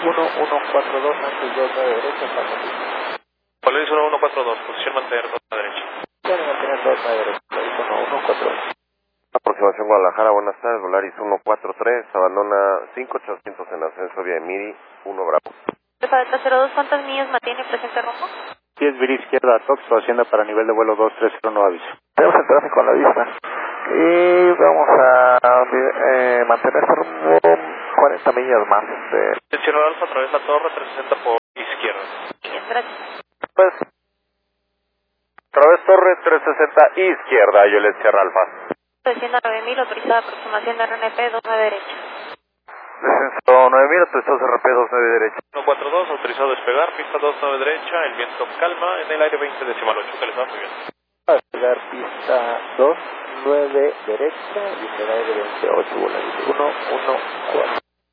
1142 antes 29 derecha, paso listo. Polaris 1142, posición mantener 2 a derecha. Pueden mantener 2 a derecha, Polaris 1142. Aproximación Guadalajara, buenas tardes, Volaris 143, abandona 5800 en ascenso vía Miri, 1 Bravo. Alfa Delta 02, ¿cuántas millas mantiene presente rumbo? 10 vía izquierda, Toxo, hacienda para nivel de vuelo 230, no aviso. Tenemos el tráfico a la vista y vamos a mantener este rumbo 40 millas más. Sierra Alfa a través de la torre 360 por izquierda. Bien, gracias. Pues, través torre 360 izquierda, yo les Sierra Alfa. Desciendo a 9000, autorizada aproximación de RNP 29 derecha. Descenso 9000, autorizado RP 29 derecha. 142, autorizado a despegar, pista 29 derecha, el viento calma, en el aire 20 decimal 8, que les va muy bien. A despegar pista 29 derecha y en el aire 28, Volaris 114.